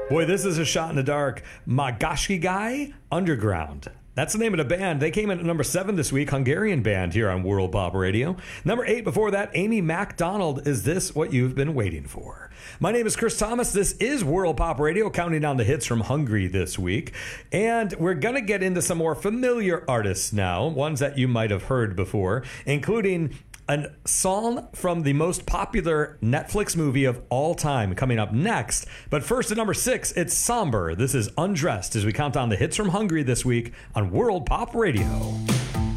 Boy, this is a shot in the dark. Magashi Guy Underground. That's the name of the band. They came in at number 7 this week, Hungarian band here on World Pop Radio. Number 8 before that, Amy MacDonald, Is This What You've Been Waiting For? My name is Chris Thomas. This is World Pop Radio, counting down the hits from Hungary this week. And we're going to get into some more familiar artists now, ones that you might have heard before, including a song from the most popular Netflix movie of all time coming up next. But first at number 6, it's Somber. This is Undressed as we count down the hits from Hungary this week on World Pop Radio.